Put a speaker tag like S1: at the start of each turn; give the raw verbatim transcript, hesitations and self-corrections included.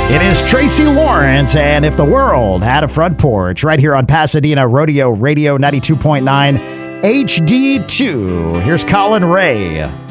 S1: It is Tracy Lawrence, and If the World Had a Front Porch, right here on Pasadena Rodeo Radio ninety-two point nine H D two. Here's Colin Ray.